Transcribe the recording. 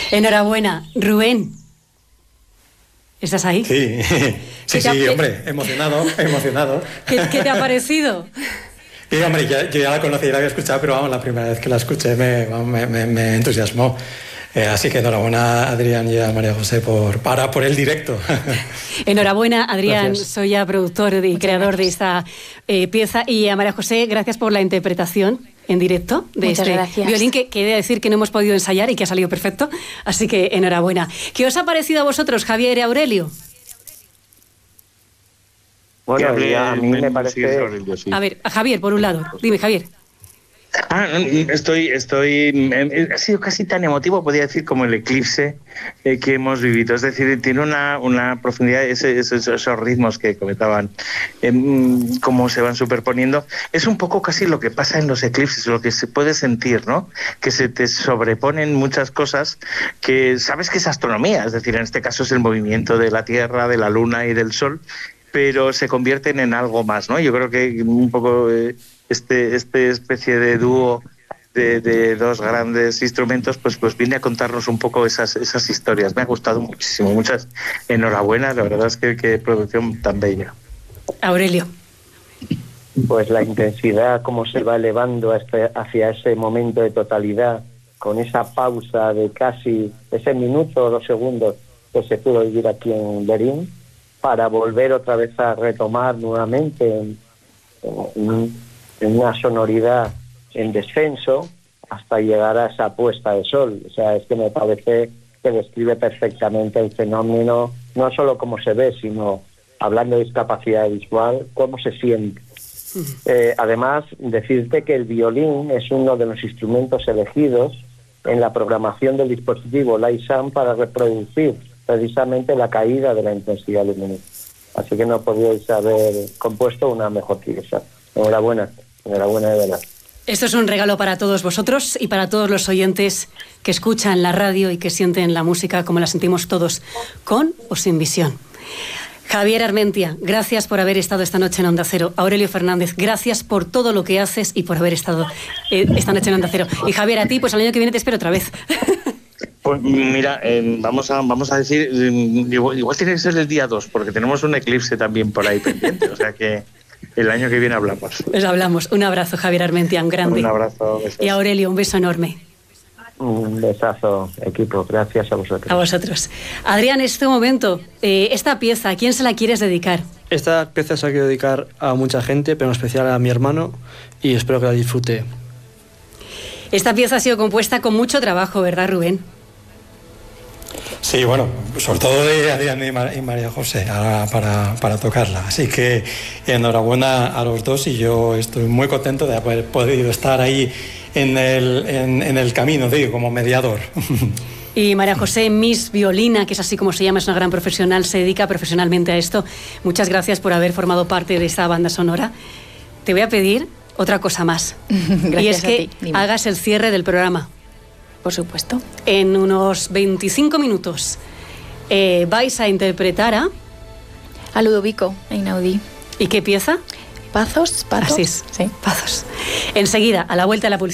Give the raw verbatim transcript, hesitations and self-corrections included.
Enhorabuena, Rubén. ¿Estás ahí? Sí, sí, sí, te... hombre, emocionado, emocionado. ¿Qué, ¿Qué te ha parecido? Sí, hombre, ya, yo ya la conocía y la había escuchado, pero vamos, la primera vez que la escuché me, me, me, me entusiasmó. Eh, así que enhorabuena a Adrián y a María José por, para, por el directo. Enhorabuena, Adrián, gracias. soy ya productor y Muchas creador gracias. de esta eh, pieza. Y a María José, gracias por la interpretación en directo de Muchas este gracias. violín que, que he de decir que no hemos podido ensayar y que ha salido perfecto. Así que enhorabuena. ¿Qué os ha parecido a vosotros, Javier y Aurelio? Bueno, a mí me parece... A ver, a Javier, por un lado. Dime, Javier. Ah, estoy, estoy, ha sido casi tan emotivo, podría decir, como el eclipse eh, que hemos vivido. Es decir, tiene una, una profundidad, ese, esos, esos ritmos que comentaban, eh, cómo se van superponiendo. Es un poco casi lo que pasa en los eclipses, lo que se puede sentir, ¿no? Que se te sobreponen muchas cosas que sabes que es astronomía, es decir, en este caso es el movimiento de la Tierra, de la Luna y del Sol, pero se convierten en algo más, ¿no? Yo creo que un poco... Eh, Este, este especie de dúo de, de dos grandes instrumentos, pues, pues viene a contarnos un poco esas, esas historias. Me ha gustado muchísimo. Muchas enhorabuena, la verdad es que qué producción tan bella. Aurelio. Pues la intensidad, cómo se va elevando hasta, hacia ese momento de totalidad, con esa pausa de casi ese minuto o dos segundos que se pudo vivir aquí en Berlín, para volver otra vez a retomar nuevamente en, en, en una sonoridad en descenso hasta llegar a esa puesta de sol. O sea, es que me parece que describe perfectamente el fenómeno, no solo cómo se ve, sino, hablando de discapacidad visual, cómo se siente. Eh, además, decirte que el violín es uno de los instrumentos elegidos en la programación del dispositivo LightSound para reproducir precisamente la caída de la intensidad lumínica. Así que no podíais haber compuesto una mejor pieza. Enhorabuena. Enhorabuena de verdad. Esto es un regalo para todos vosotros y para todos los oyentes que escuchan la radio y que sienten la música como la sentimos todos, con o sin visión. Javier Armentia, gracias por haber estado esta noche en Onda Cero. Aurelio Fernández, gracias por todo lo que haces y por haber estado eh, esta noche en Onda Cero. Y Javier, a ti, pues al año que viene te espero otra vez. Pues mira, eh, vamos a vamos a decir, eh, igual, igual tiene que ser el día dos, porque tenemos un eclipse también por ahí pendiente, o sea que el año que viene hablamos. Pues hablamos. Un abrazo, Javier Armentia, un grande. Un abrazo. Besos. Y Aurelio, un beso enorme. Un besazo, equipo. Gracias a vosotros. A vosotros. Adrián, este momento, eh, esta pieza, ¿a quién se la quieres dedicar? Esta pieza se la quiero dedicar a mucha gente, pero en especial a mi hermano, y espero que la disfrute. Esta pieza ha sido compuesta con mucho trabajo, ¿verdad, Rubén? Sí, bueno, sobre todo de Adrián y, Mar- y María José para, para tocarla. Así que enhorabuena a los dos y yo estoy muy contento de haber podido estar ahí en el, en, en el camino, digo, como mediador. Y María José Miss Violina, que es así como se llama, es una gran profesional, se dedica profesionalmente a esto. Muchas gracias por haber formado parte de esta banda sonora. Te voy a pedir otra cosa más. Gracias y es a que ti. Dime. hagas el cierre del programa. Por supuesto. En unos veinticinco minutos eh, vais a interpretar a... A Ludovico, Einaudi. ¿Y qué pieza? Pazos, Pazos. Así es, sí. Pazos. Enseguida, a la vuelta de la publicidad.